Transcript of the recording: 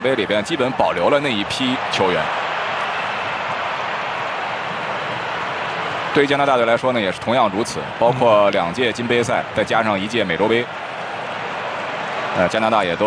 杯里边基本保留了那一批球员。对于加拿大队来说呢，也是同样如此，包括2届金杯赛，再加上1届美洲杯，加拿大也都。